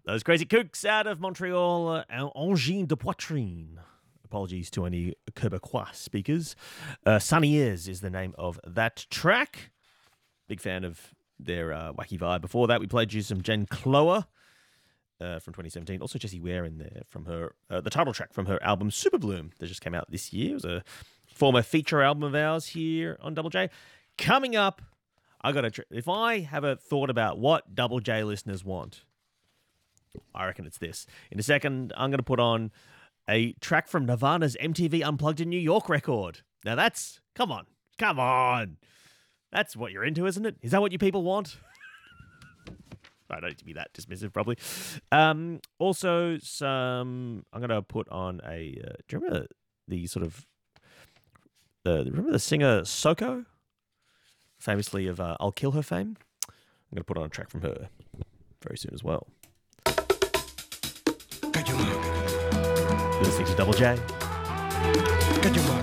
Those crazy kooks out of Montreal, Engin de Poitrine. Apologies to any Quebecois speakers. Sunny is the name of that track. Big fan of their wacky vibe. Before that, we played you some Jen Cloher from 2017. Also Jessie Ware in there from her, the title track from her album Super Bloom that just came out this year. It was a former feature album of ours here on Double J. Coming up, if I have a thought about what Double J listeners want, I reckon it's this. In a second, I'm going to put on a track from Nirvana's MTV Unplugged in New York record. Now that's, come on. That's what you're into, isn't it? Is that what you people want? I don't need to be that dismissive, probably. Also, I'm going to put on a, do you remember the sort of, remember the singer Soko? Famously of I'll Kill Her fame? I'm going to put on a track from her very soon as well. You're listening to Double J.